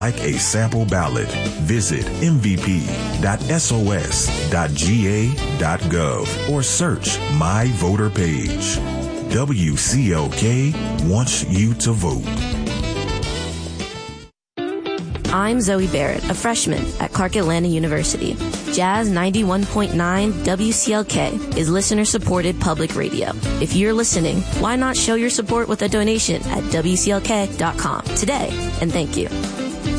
like a sample ballot, visit mvp.sos.ga.gov or search My Voter Page. WCLK wants you to vote. I'm Zoe Barrett, a freshman at Clark Atlanta University. Jazz 91.9 WCLK is listener-supported public radio. If you're listening, why not show your support with a donation at WCLK.com today, and thank you.